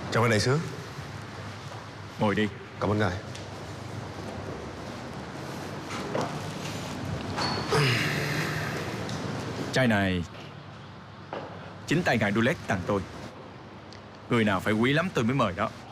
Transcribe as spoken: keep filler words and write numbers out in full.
Chào ngài đại sứ. Ngồi đi. Cảm ơn ngài. Chai này chính tay ngài Dulles tặng tôi. Người nào phải quý lắm tôi mới mời đó.